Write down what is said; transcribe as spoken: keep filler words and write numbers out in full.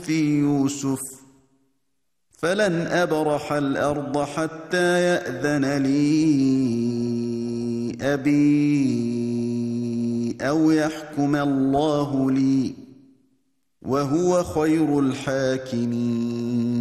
في يوسف فلن أبرح الأرض حتى يأذن لي أبي أو يحكم الله لي وهو خير الحاكمين.